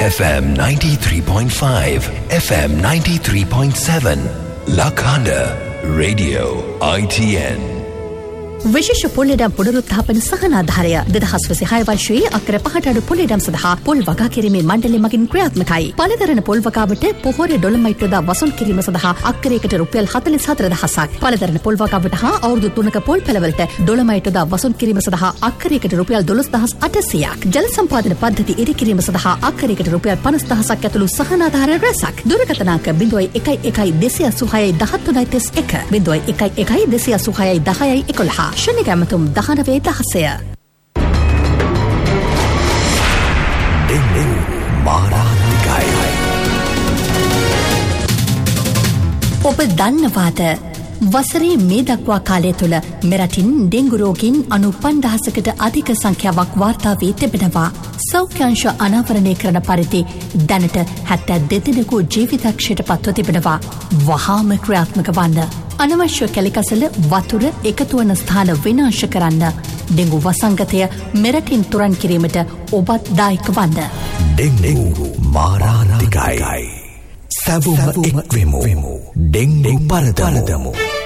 FM 93.5, FM 93.7, Lakanda Radio ITN. විශේෂ පොල්ලෙඩම් පුනරුත්ථාපන සහනාධාරය 2026 වර්ෂයේ අක්කර 5ට අඩු පොල්ලෙඩම් සඳහා පොල් වගා කිරීමේ මණ්ඩලය මගින් ක්‍රියාත්මකයි. පළදරන පොල් වගාවට පොහොරේ ඩොලමයිට් යොදා වසූල් කිරීම සඳහා අක්කරයකට රුපියල් 44000ක්. පළදරන පොල් වගාවට හා අවුරුදු 3ක පොල් පැලවලට ඩොලමයිට් යොදා වසූල් කිරීම සඳහා අක්කරයකට රුපියල් 12800ක්. ජල සම්පාදන පද්ධති ඉදි කිරීම සඳහා අක්කරයකට රුපියල් 50000ක් ඇතුළු සහනාධාර රැසක්. දුරකථන අංක 011286 1311 011286 ශනික ඇමතුම් 19/10. ඩෙංගු මාරාන්තිකයි. ඔබ දන්නවාද වසරේ මේ දක්වා කාලය තුළ මෙරටින් ඩෙංගු රෝගීන් 95,000කට අධික සංඛ්‍යාවක් වාර්තා වී තිබෙනවා. සෞඛ්‍යංශ අනාවරණය කරන පරිදි දැනට 72 දෙනෙකු ජීවිතක්ෂයට පත්ව තිබෙනවා. වහාම ක්‍රියාත්මක වන්න. අනවශ්‍ය කැලිකසල වතුර එකතු වන ස්ථාන විනාශ කරන්න. ඩෙංගු වසංගතය මෙරටින් තුරන් කිරීමට ඔබත් දායක වන්න. ඩෙංගු මාරාන්තිකයි. සැබුම එක්වෙමු. ඩෙංගු පරදමු.